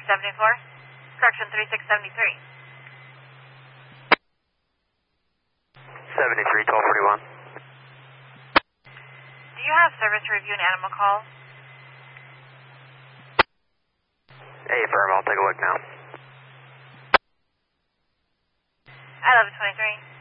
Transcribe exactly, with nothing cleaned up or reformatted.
seventy-four. Correction thirty-six seventy-three. seventy-three, twelve forty-one. Do you have service to review an animal call? Hey, firm, I'll take a look now. I eleven twenty-three.